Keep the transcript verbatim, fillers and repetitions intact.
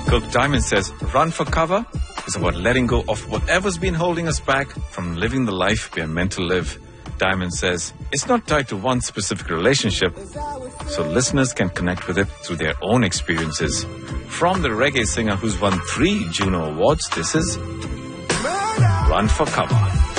Cook Diamond says, run for cover is about letting go of whatever's been holding us back from living the life we are meant to live. Diamond says, it's not tied to one specific relationship, so listeners can connect with it through their own experiences. From the reggae singer who's won three Juno Awards, this is Run for Cover.